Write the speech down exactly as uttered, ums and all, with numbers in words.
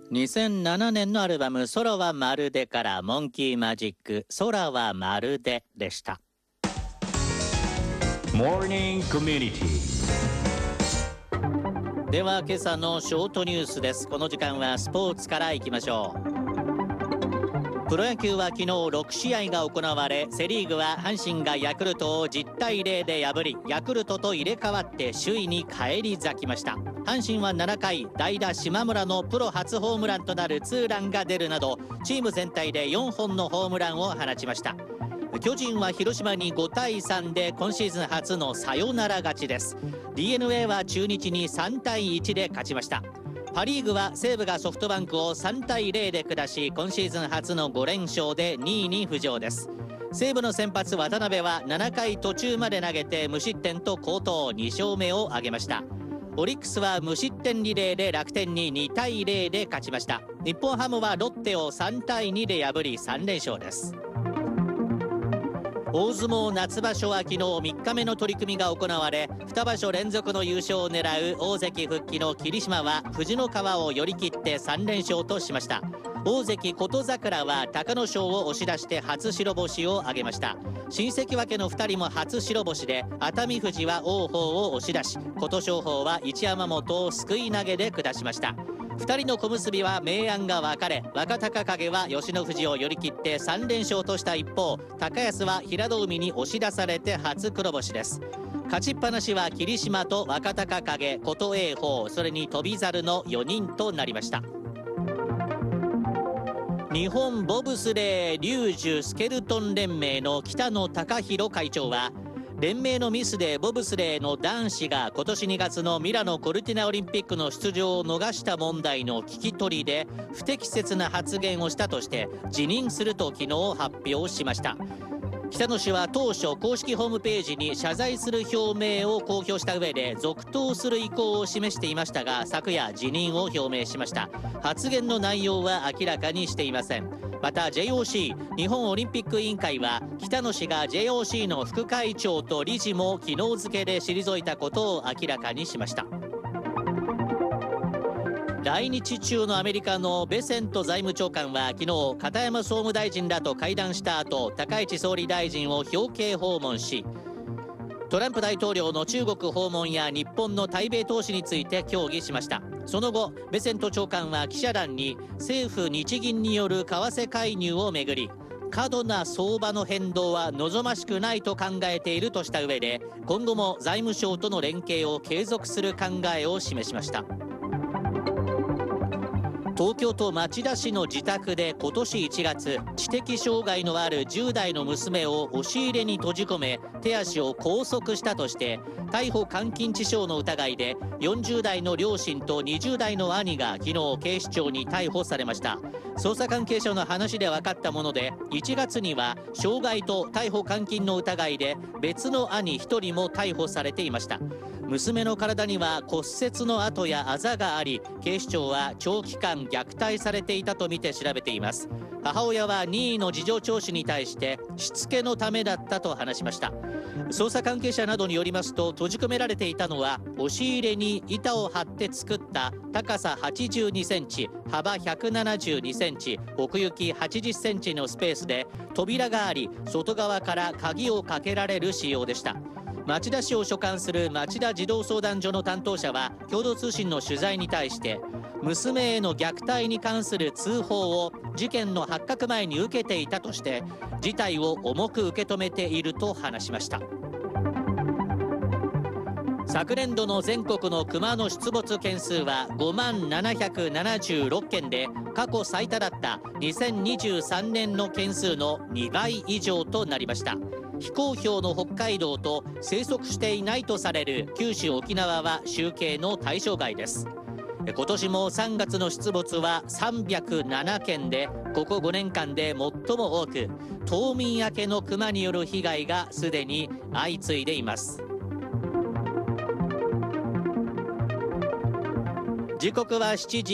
にせんななねんのアルバム空はまるでからモンキーマジック空はまるででした。 モーニングコミュニティでは今朝のショートニュースです。この時間はスポーツからいきましょう。プロ野球は昨日ろくしあいが行われ、セリーグは阪神がヤクルトをじゅったいゼロで破り、ヤクルトと入れ替わって首位に返り咲きました。阪神はななかい、代打島村のプロ初ホームランとなるツーランが出るなど、チーム全体でよんほんのホームランを放ちました。巨人は広島にごたいさんで今シーズン初のサヨナラ勝ちです。 ディーエヌエー は中日にさんたいいちで勝ちました。パリーグは西武がソフトバンクをさんたいゼロで下し、今シーズン初のごれんしょうでにいに浮上です。西武の先発渡辺はななかい途中まで投げて無失点と好投、にしょうめを挙げました。オリックスは無失点リレーで楽天ににたいゼロで勝ちました。日本ハムはロッテをさんたいにで破りさんれんしょうです。大相撲夏場所は昨日みっかめの取り組みが行われ、にばしょ連続の優勝を狙う大関復帰の霧島は藤の川を寄り切ってさんれんしょうとしました。大関琴櫻は隆の勝を押し出して初白星を挙げました。新関脇のふたりも初白星で、熱海富士は王鵬を押し出し、琴勝峰は一山本をすくい投げで下しました。ふたりの小結は明暗が分かれ、若隆景は吉野富士を寄り切ってさんれんしょうとした一方、高安は平戸海に押し出されて初黒星です。勝ちっぱなしは霧島と若隆景、琴栄鵬、それに翔猿のよにんとなりました。日本ボブスレーリュージュスケルトン連盟の北野貴弘会長は、連盟のミスでボブスレーの男子が今年にがつのミラノ・コルティナオリンピックの出場を逃した問題の聞き取りで不適切な発言をしたとして辞任すると昨日発表しました。北野氏は当初公式ホームページに謝罪する表明を公表した上で続投する意向を示していましたが、昨夜辞任を表明しました。発言の内容は明らかにしていません。また ジェイオーシー 日本オリンピック委員会は北野氏が ジェイオーシー の副会長と理事も昨日付で退いたことを明らかにしました。来日中のアメリカのベセント財務長官は昨日片山総務大臣らと会談した後、高市総理大臣を表敬訪問し、トランプ大統領の中国訪問や日本の対米投資について協議しました。その後ベセント長官は記者団に政府日銀による為替介入をめぐり、過度な相場の変動は望ましくないと考えているとした上で、今後も財務省との連携を継続する考えを示しました。東京都町田市の自宅で今年いちがつ、知的障害のあるじゅうだいの娘を押し入れに閉じ込め手足を拘束したとして逮捕監禁致傷の疑いでよんじゅうだいの両親とにじゅうだいの兄が昨日警視庁に逮捕されました。捜査関係者の話で分かったもので、いちがつには傷害と逮捕監禁の疑いで別の兄ひとりも逮捕されていました。娘の体には骨折の跡やあざがあり、警視庁は長期間虐待されていたとみて調べています。母親は任意の事情聴取に対してしつけのためだったと話しました。捜査関係者などによりますと、閉じ込められていたのは押し入れに板を張って作った高さはちじゅうにセンチ、幅ひゃくななじゅうにセンチ、奥行きはちじゅっセンチのスペースで扉があり、外側から鍵をかけられる仕様でした。町田市を所管する町田児童相談所の担当者は共同通信の取材に対して、娘への虐待に関する通報を事件の発覚前に受けていたとして事態を重く受け止めていると話しました。昨年度の全国のクマの出没件数はごまんななひゃくななじゅうろっけんで過去最多だったにせんにじゅうさんねんの件数のにばい以上となりました。非公表の北海道と生息していないとされる九州沖縄は集計の対象外です。今年もさんがつの出没はさんびゃくななけんで、ここごねんかんで最も多く、冬眠明けのクマによる被害がすでに相次いでいます。時刻はしちじ